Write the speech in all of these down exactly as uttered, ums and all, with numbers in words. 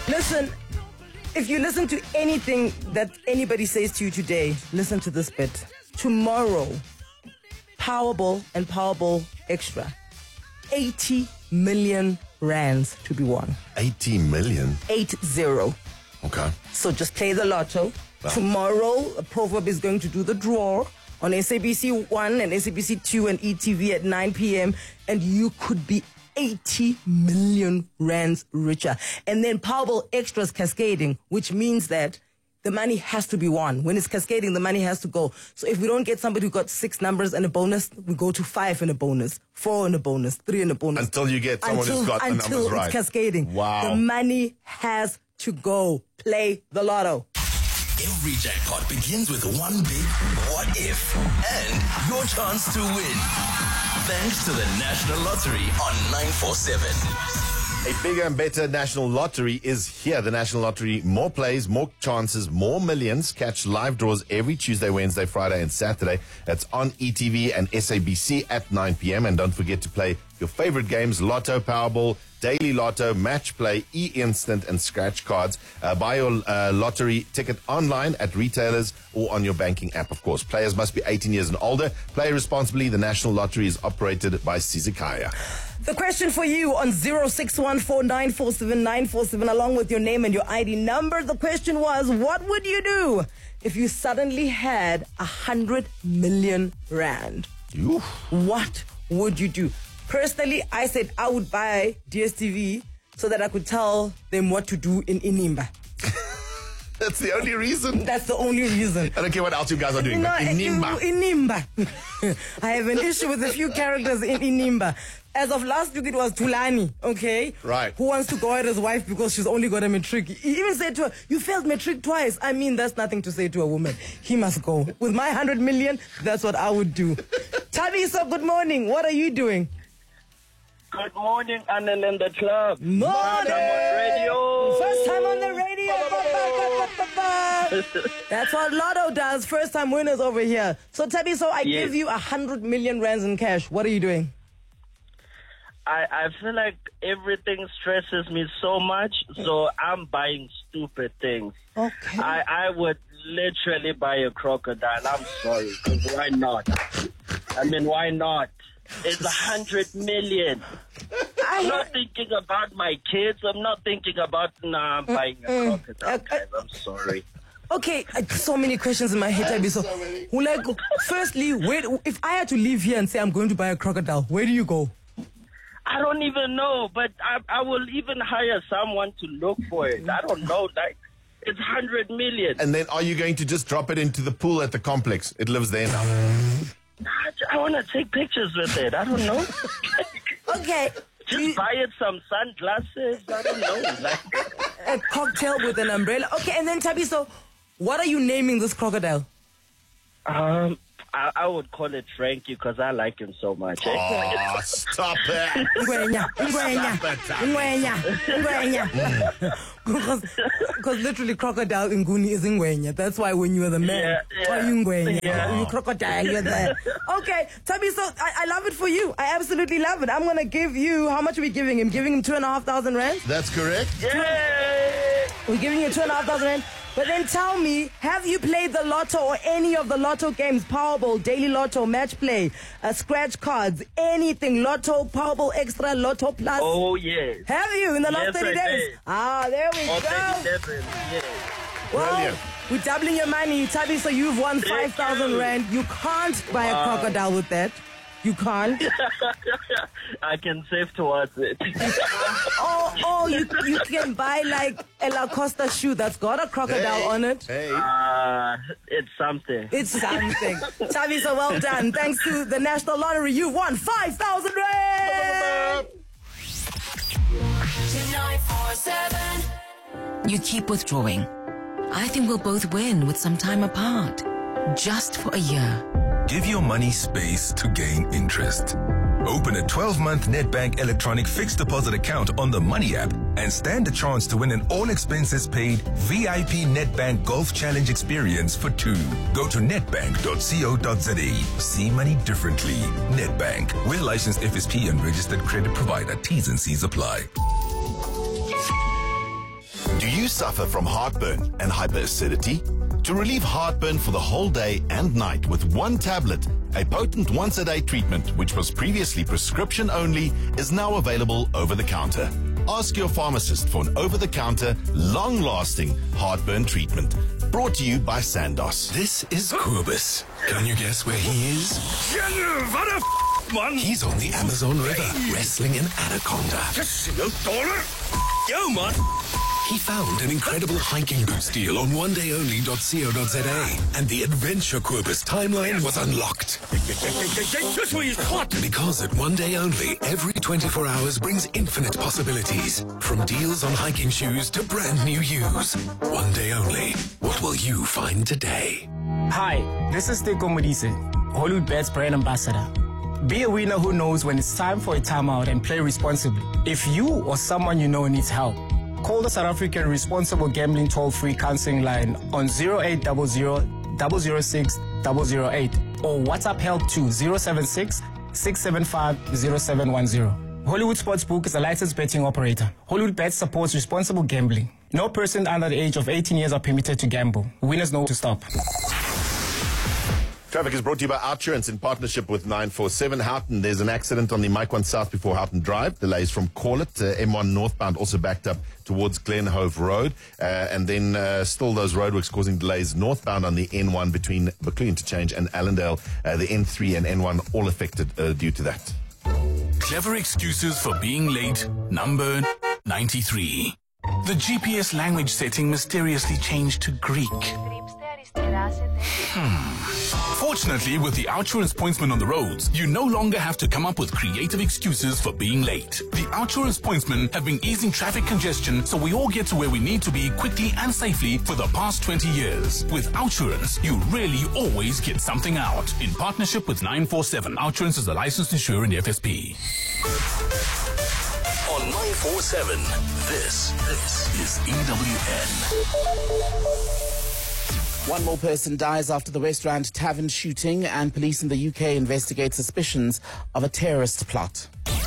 Listen, if you listen to anything that anybody says to you today, listen to this bit. Tomorrow, Powerball and Powerball Extra, eighty million rands to be won. eighty million? Eight zero. Okay. So just play the lotto. Wow. Tomorrow, Proverb is going to do the draw on S A B C one and S A B C two and E T V at nine p.m. and you could be eighty million rands richer. And then Powerball Extra's cascading, which means that the money has to be won. When it's cascading, the money has to go. So if we don't get somebody who got six numbers and a bonus, we go to five and a bonus, four and a bonus, three and a bonus. Until you get someone until, who's got the numbers until right. it's cascading. Wow. The money has to go. Play the lotto. Every jackpot begins with one big what if and your chance to win. Thanks to the National Lottery on nine four seven. A bigger and better National Lottery is here. The National Lottery, more plays, more chances, more millions. Catch live draws every Tuesday, Wednesday, Friday, and Saturday. That's on E T V and S A B C at nine p.m. And don't forget to play your favorite games, Lotto, Powerball, Daily Lotto, Match Play, E-Instant, and Scratch Cards. Uh, buy your uh, lottery ticket online at retailers or on your banking app, of course. Players must be eighteen years and older. Play responsibly. The National Lottery is operated by Sizikaya. The question for you on zero six one four nine four seven nine four seven, along with your name and your I D number, the question was, what would you do if you suddenly had a hundred million rand? Oof. What would you do? Personally, I said I would buy D S T V so that I could tell them what to do in Inimba. That's the only reason. That's the only reason. I don't care what else you guys are doing. No, but Inimba. Inimba. I have an issue with a few characters in Inimba. As of last week, it was Tulani, okay? Right. Who wants to go at his wife because she's only got a matric. He even said to her, you failed matric twice. I mean, that's nothing to say to a woman. He must go. With my hundred million, that's what I would do. Tabiso, good morning. What are you doing? Good morning, Anel in the club. Morning! First time on radio. First time on the radio. That's what Lotto does. First time winners over here. So, Tabiso, I Yes. give you a hundred million rands in cash. What are you doing? I, I feel like everything stresses me so much, so I'm buying stupid things. Okay. I, I would literally buy a crocodile. I'm sorry, 'cause why not? I mean, why not? It's a hundred million. I'm not thinking about my kids. I'm not thinking about, nah, I'm buying a crocodile, guys. I'm sorry. Okay, I, so many questions in my head, Tabiso. So, like, firstly, where, if I had to leave here and say I'm going to buy a crocodile, where do you go? I don't even know, but I, I will even hire someone to look for it. I don't know, like, it's one hundred million. And then are you going to just drop it into the pool at the complex? It lives there now. I, I want to take pictures with it. I don't know. Okay. Just you, buy it some sunglasses. I don't know. Like, a cocktail with an umbrella. Okay, and then Tabiso, what are you naming this crocodile? um, I, I would call it Frankie because I like him so much. eh? Oh, stop it. Ngwenya, ngwenya, ngwenya, ngwenya. Because, because literally crocodile in Nguni is ngwenya. That's why when you are the man, Yeah, yeah, oh, you ngwenya, yeah. you crocodile, you're there. Okay, Tabiso, I, I love it for you. I absolutely love it. I'm going to give you, how much are we giving him? Giving him two and a half thousand rand? That's correct. Yay! We're giving you two and a half thousand rand. But then tell me, have you played the Lotto or any of the Lotto games? Powerball, Daily Lotto, Match Play, uh, Scratch Cards, anything? Lotto, Powerball Extra, Lotto Plus? Oh, yes. Have you in the last Yes, thirty I days? did. Ah, there we On go. thirty-seven, yes. Well, Brilliant. we're doubling your money, Tabi, so you've won five thousand you. rand. You can't buy a Wow. crocodile with that. You can't. I can save towards it. Oh, oh, you you can buy like a Lacoste shoe that's got a crocodile Hey, on it. Hey. Uh, it's something. It's something. Tabi, so well done. Thanks to the National Lottery, you won five thousand rand. nine four seven. You keep withdrawing. I think we'll both win with some time apart. Just for a year. Give your money space to gain interest. Open a twelve-month Nedbank electronic fixed deposit account on the Money app and stand a chance to win an all-expenses-paid V I P Nedbank Golf Challenge experience for two. Go to nedbank dot co dot za. See money differently. Nedbank. We're licensed F S P and registered credit provider. T's and C's apply. Do suffer from heartburn and hyperacidity? To relieve heartburn for the whole day and night with one tablet, a potent once-a-day treatment which was previously prescription only is now available over the counter. Ask your pharmacist for an over-the-counter, long-lasting heartburn treatment. Brought to you by Sandoz. This is Kobus. Can you guess where he is? What a f- man! He's on the Amazon River, wrestling an anaconda. Yo, man! He found an incredible hiking boots deal on one day only dot co dot za, and the Adventure Kobus timeline was unlocked. This way is hot! Because at One Day Only, every twenty-four hours brings infinite possibilities. From deals on hiking shoes to brand new use. One Day Only. What will you find today? Hi, this is Teko Modise, Hollywood Bets brand ambassador. Be a winner who knows when it's time for a timeout and play responsibly. If you or someone you know needs help, call the South African Responsible Gambling Toll-Free Counseling Line on zero eight zero zero, zero zero six, zero zero eight or WhatsApp help to zero seven six, six seven five, zero seven one zero. Hollywood Sportsbook is a licensed betting operator. Hollywood Bets supports responsible gambling. No person under the age of eighteen years are permitted to gamble. Winners know to stop. Traffic is brought to you by Outsurance in partnership with nine four seven Houghton. There's an accident on the Mike one South before Houghton Drive. Delays from Corlett, uh, M one northbound also backed up towards Glenhove Road. Uh, and then uh, still those roadworks causing delays northbound on the N one between Buccleuch Interchange and Allendale. Uh, the N three and N one all affected uh, due to that. Clever excuses for being late. Number ninety-three. The G P S language setting mysteriously changed to Greek. Hmm. Fortunately, with the Outsurance pointsman on the roads, you no longer have to come up with creative excuses for being late. The Outsurance pointsmen have been easing traffic congestion so we all get to where we need to be quickly and safely for the past twenty years. With Outsurance, you really always get something out. In partnership with nine four seven, Outsurance is a licensed insurer in the F S P. On nine four seven, this, this is E W N. One more person dies after the West Rand Tavern shooting, and police in the U K investigate suspicions of a terrorist plot.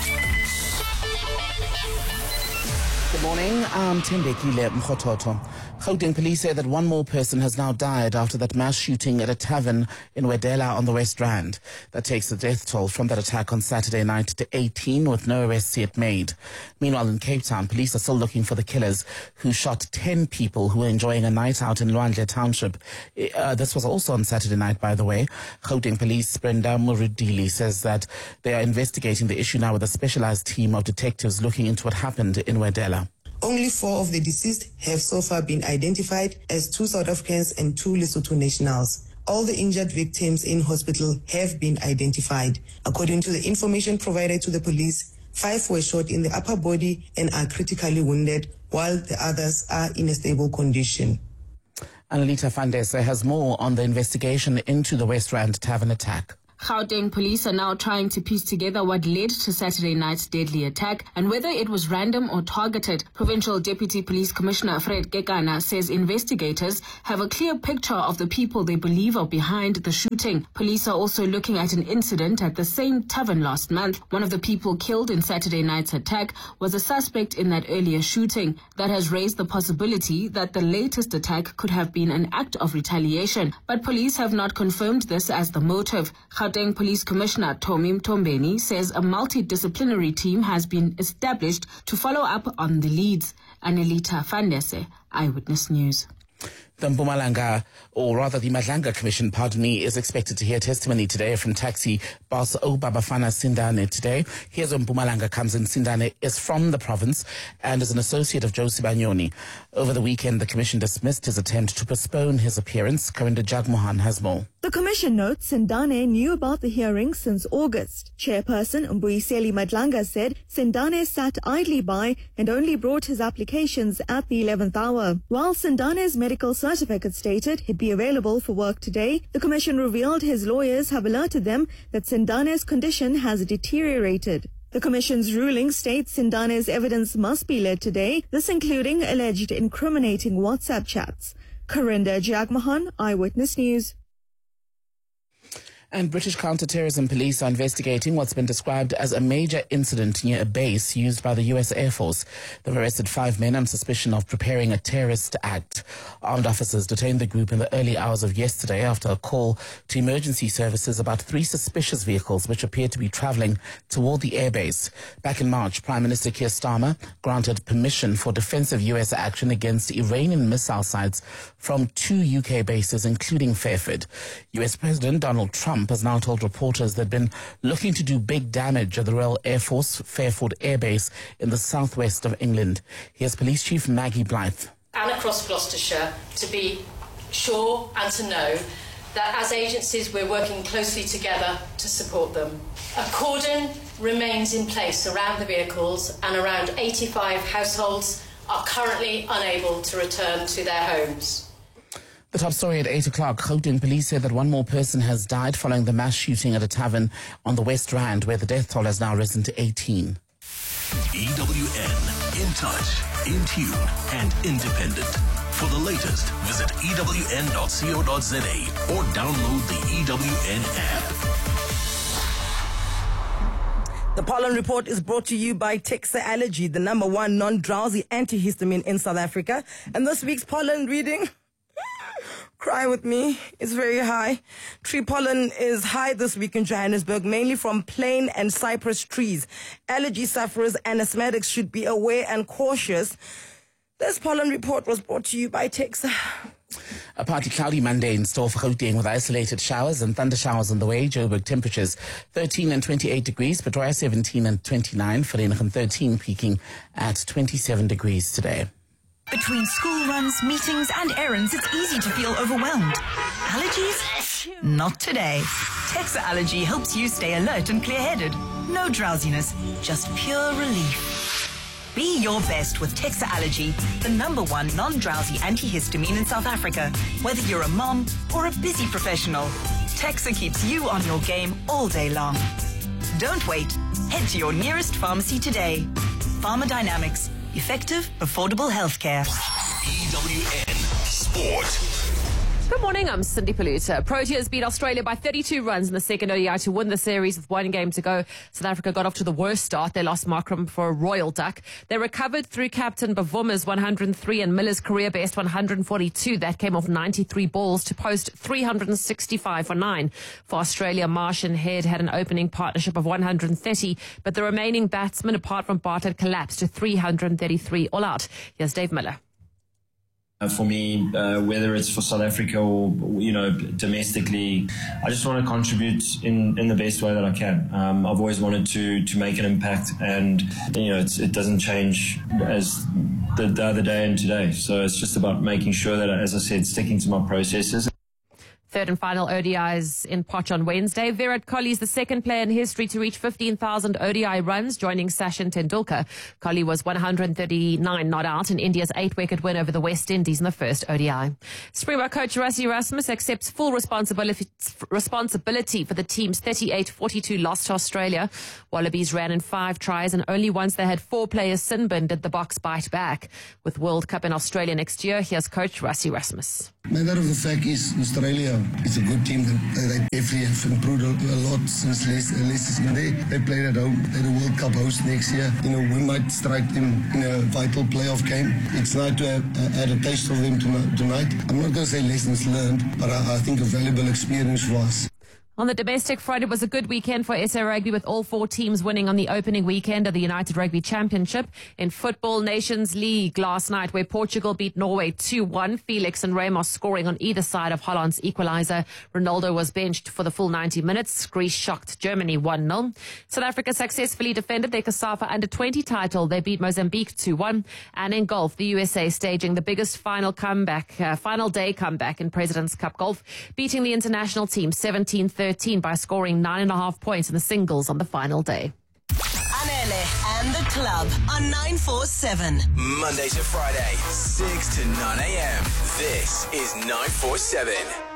Good morning, I'm Tembekile Mkhototo. Gauteng police say that one more person has now died after that mass shooting at a tavern in Wedela on the West Rand. That takes the death toll from that attack on Saturday night to eighteen, with no arrests yet made. Meanwhile, in Cape Town, police are still looking for the killers who shot ten people who were enjoying a night out in Lwandle Township. Uh, this was also on Saturday night, by the way. Gauteng police, Brenda Murudili, says that they are investigating the issue now with a specialized team of detectives looking into what happened in Wedela. Only four of the deceased have so far been identified as two South Africans and two Lesotho nationals. All the injured victims in hospital have been identified. According to the information provided to the police, five were shot in the upper body and are critically wounded, while the others are in a stable condition. Annalita Fandese has more on the investigation into the West Rand Tavern attack. Gauteng police are now trying to piece together what led to Saturday night's deadly attack and whether it was random or targeted. Provincial Deputy Police Commissioner Fred Kekana says investigators have a clear picture of the people they believe are behind the shooting. Police are also looking at an incident at the same tavern last month. One of the people killed in Saturday night's attack was a suspect in that earlier shooting. That has raised the possibility that the latest attack could have been an act of retaliation, but police have not confirmed this as the motive. Gauteng Police Commissioner Tommy Mtombeni says a multidisciplinary team has been established to follow up on the leads. Annalita Fandese, Eyewitness News. The Mpumalanga, or rather the Madlanga Commission, pardon me, is expected to hear testimony today from taxi boss Obabafana Sindane today. Here's where Mpumalanga comes in. Sindane is from the province and is an associate of Josie Banyoni. Over the weekend, the commission dismissed his attempt to postpone his appearance. Karinda Jagmohan has more. The commission notes Sindane knew about the hearing since August. Chairperson Mbuyiseli Madlanga said Sindane sat idly by and only brought his applications at the eleventh hour. While Sindane's medical certificate stated he'd be available for work today, the commission revealed his lawyers have alerted them that Sindane's condition has deteriorated. The commission's ruling states Sindane's evidence must be led today, this including alleged incriminating WhatsApp chats. Karinda Jagmohan, Eyewitness News. And British counter-terrorism police are investigating what's been described as a major incident near a base used by the U S Air Force. They've arrested five men on suspicion of preparing a terrorist act. Armed officers detained the group in the early hours of yesterday after a call to emergency services about three suspicious vehicles which appeared to be travelling toward the airbase. Back in March, Prime Minister Keir Starmer granted permission for defensive U S action against Iranian missile sites from two U K bases, including Fairford. U S President Donald Trump has now told reporters they've been looking to do big damage at the Royal Air Force Fairford Air Base in the southwest of England. Here's Police Chief Maggie Blythe. And across Gloucestershire, to be sure and to know that as agencies we're working closely together to support them. A cordon remains in place around the vehicles, and around eighty-five households are currently unable to return to their homes. The top story at eight o'clock. Gauteng police said that one more person has died following the mass shooting at a tavern on the West Rand, where the death toll has now risen to eighteen. E W N, in touch, in tune, and independent. For the latest, visit E W N dot co dot za or download the E W N app. The pollen report is brought to you by Texa Allergy, the number one non-drowsy antihistamine in South Africa. And this week's pollen reading, cry with me, is very high. Tree pollen is high this week in Johannesburg, mainly from plane and cypress trees. Allergy sufferers and asthmatics should be aware and cautious. This pollen report was brought to you by Texa. A partly cloudy Monday in store for Gauteng with isolated showers and thunder showers on the way. Joburg temperatures thirteen and twenty-eight degrees, Pretoria seventeen and twenty-nine, Vereeniging thirteen, peaking at twenty-seven degrees today. Between school runs, meetings and errands, it's easy to feel overwhelmed. Allergies? Not today. Texa Allergy helps you stay alert and clear-headed. No drowsiness, just pure relief. Be your best with Texa Allergy, the number one non-drowsy antihistamine in South Africa. Whether you're a mom or a busy professional, Texa keeps you on your game all day long. Don't wait. Head to your nearest pharmacy today. Pharmadynamics. Effective, affordable healthcare. E W N Sport. Good morning, I'm Cindy Paluta. Proteas beat Australia by thirty-two runs in the second O D I to win the series with one game to go. South Africa got off to the worst start. They lost Markram for a royal duck. They recovered through captain Bavuma's one hundred three and Miller's career best one hundred forty-two. That came off ninety-three balls to post three hundred sixty-five for nine. For Australia, Marsh and Head had an opening partnership of one hundred thirty, but the remaining batsmen, apart from Bartlett, collapsed to three hundred thirty-three all out. Here's Dave Miller. Uh, for me, uh, whether it's for South Africa or, you know, domestically, I just want to contribute in, in the best way that I can. Um, I've always wanted to to make an impact, and, you know, it's, it doesn't change as the, the other day and today. So it's just about making sure that, as I said, sticking to my processes. Third and final O D Is in Potch on Wednesday. Virat Kohli is the second player in history to reach fifteen thousand O D I runs, joining Sachin Tendulkar. Kohli was one hundred thirty-nine not out in India's eight-wicket win over the West Indies in the first O D I. Springbok coach Rassie Erasmus accepts full responsibility responsibility for the team's thirty-eight forty-two loss to Australia. Wallabies ran in five tries, and only once they had four players sin-bin did the Boks bite back. With World Cup in Australia next year, here's coach Rassie Erasmus. Matter of the fact is, Australia is a good team. They definitely have improved a lot since Leicester's in there. They played at home. They're the World Cup host next year. You know, we might strike them in a vital playoff game. It's nice to have uh, had a taste of them tonight. I'm not going to say lessons learned, but I, I think a valuable experience for us. On the domestic front, it was a good weekend for S A Rugby, with all four teams winning on the opening weekend of the United Rugby Championship. In Football Nations League last night, where Portugal beat Norway two one, Felix and Ramos scoring on either side of Holland's equaliser. Ronaldo was benched for the full ninety minutes. Greece shocked Germany one nil. South Africa successfully defended their COSAFA under twenty title. They beat Mozambique two one. And in golf, the U S A staging the biggest final comeback, uh, final day comeback in President's Cup golf, beating the international team seventeen thirteen by scoring nine and a half points in the singles on the final day. Anele and the club on nine four seven. Monday to Friday, six to nine a.m. This is nine four seven.